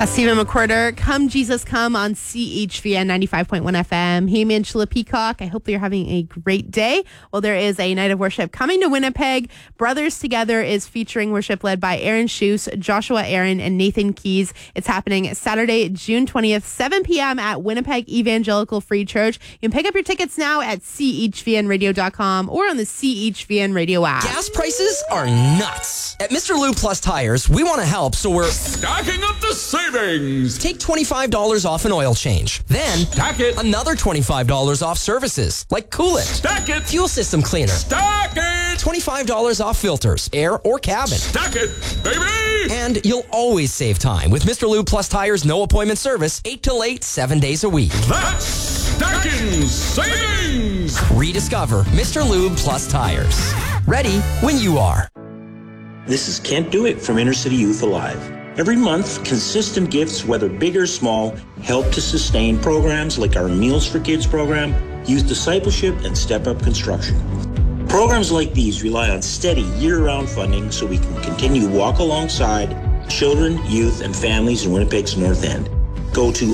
Stephen McQuarter, Come Jesus Come on CHVN 95.1 FM. Hey, Angela Peacock. I hope you're having a great day. Well, there is a night of worship coming to Winnipeg. Brothers Together is featuring worship led by Aaron Schuss, Joshua Aaron, and Nathan Keys. It's happening Saturday, June 20th, 7 p.m. at Winnipeg Evangelical Free Church. You can pick up your tickets now at chvnradio.com or on the CHVN Radio app. Gas prices are nuts. At Mr. Lube Plus Tires, we want to help, so we're stacking up the savings. Take $25 off an oil change. Then, stack it. Another $25 off services, like coolant. Stack it. Fuel system cleaner. Stack it. $25 off filters, air or cabin. Stack it, baby. And you'll always save time with Mr. Lube Plus Tires no appointment service, 8 till 8, 7 days a week. That's stacking savings. Rediscover Mr. Lube Plus Tires. Ready when you are. This is Can't Do It from Inner City Youth Alive. Every month, consistent gifts, whether big or small, help to sustain programs like our Meals for Kids program, Youth Discipleship, and Step Up Construction. Programs like these rely on steady year-round funding so we can continue to walk alongside children, youth, and families in Winnipeg's North End. Go to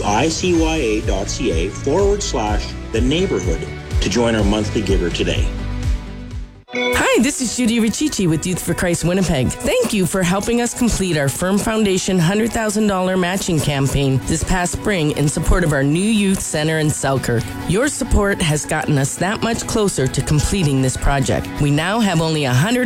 icya.ca/the neighborhood to join our monthly giver today. Hi, this is Judy Riccici with Youth for Christ Winnipeg. Thank you for helping us complete our Firm Foundation $100,000 matching campaign this past spring in support of our new youth center in Selkirk. Your support has gotten us that much closer to completing this project. We now have only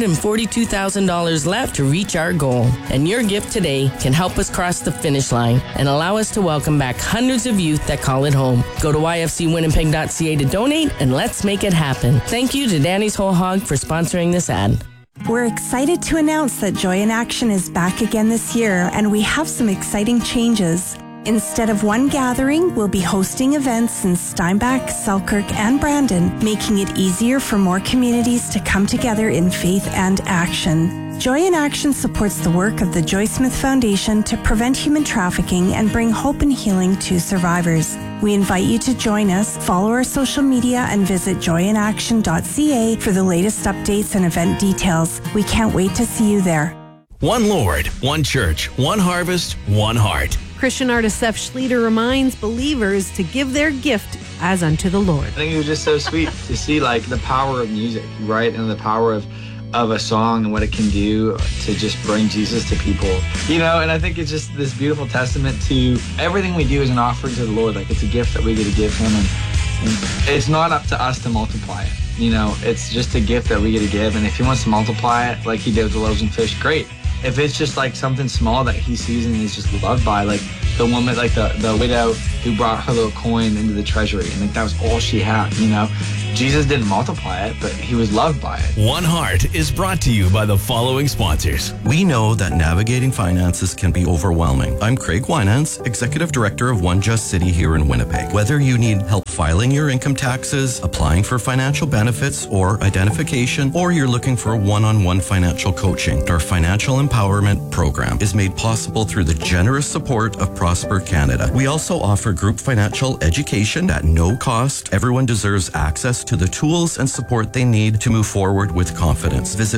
$142,000 left to reach our goal, and your gift today can help us cross the finish line and allow us to welcome back hundreds of youth that call it home. Go to yfcwinnipeg.ca to donate, and let's make it happen. Thank you to Danny's Whole Hog for sponsoring this ad. We're excited to announce that Joy in Action is back again this year, and we have some exciting changes. Instead of one gathering, we'll be hosting events in Steinbach, Selkirk, and Brandon, making it easier for more communities to come together in faith and action. Joy in Action supports the work of the Joy Smith Foundation to prevent human trafficking and bring hope and healing to survivors. We invite you to join us, follow our social media, and visit joyinaction.ca for the latest updates and event details. We can't wait to see you there. One Lord, one church, one harvest, one heart. Christian artist Seth Schleter reminds believers to give their gift as unto the Lord. I think it was just so sweet to see like the power of music, right? And the power of a song and what it can do to just bring Jesus to people, you know. And I think it's just this beautiful testament to everything we do is an offering to the Lord. Like, it's a gift that we get to give him, and it's not up to us to multiply it, you know. It's just a gift that we get to give, and if he wants to multiply it like he did with the loaves and fish, great. If it's just like something small that he sees and is just loved by, like the woman, like the widow who brought her little coin into the treasury, and like that was all she had, you know. Jesus didn't multiply it, but he was loved by it. One Heart is brought to you by the following sponsors. We know that navigating finances can be overwhelming. I'm Craig Winans, Executive Director of One Just City here in Winnipeg. Whether you need help filing your income taxes, applying for financial benefits or identification, or you're looking for one-on-one financial coaching, our Financial Empowerment Program is made possible through the generous support of Prosper Canada. We also offer group financial education at no cost. Everyone deserves access to the tools and support they need to move forward with confidence. Visit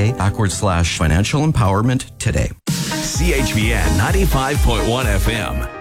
onejustcity.ca/financial empowerment today. CHVN 95.1 FM.